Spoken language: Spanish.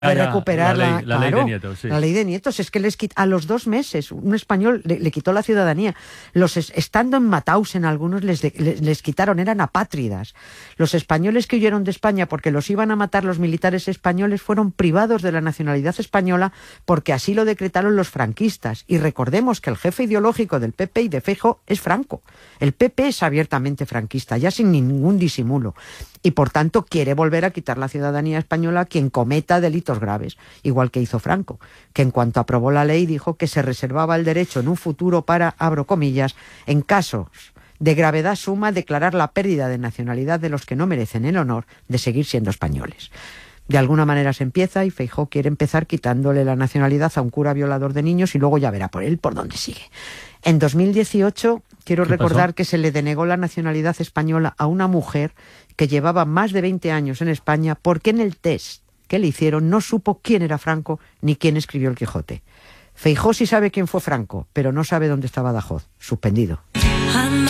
de recuperar la ley de nietos, sí. La ley de nietos. Es que a los 2 meses un español le quitó la ciudadanía. Estando en Mauthausen, algunos les quitaron, eran apátridas. Los españoles que huyeron de España porque los iban a matar los militares españoles fueron privados de la nacionalidad española porque así lo decretaron los franquistas. Y recordemos que el jefe ideológico del PP y de Feijóo es Franco. El PP es abiertamente franquista, ya sin ningún disimulo. Y por tanto quiere volver a quitar la ciudadanía española a quien cometa delitos graves, igual que hizo Franco, que en cuanto aprobó la ley dijo que se reservaba el derecho en un futuro para, abro comillas, en casos de gravedad suma, declarar la pérdida de nacionalidad de los que no merecen el honor de seguir siendo españoles. De alguna manera se empieza y Feijóo quiere empezar quitándole la nacionalidad a un cura violador de niños y luego ya verá por él por dónde sigue. En 2018 quiero recordar que se le denegó la nacionalidad española a una mujer que llevaba más de 20 años en España porque en el test que le hicieron no supo quién era Franco ni quién escribió el Quijote. Feijóo sí sabe quién fue Franco, pero no sabe dónde está Badajoz, suspendido.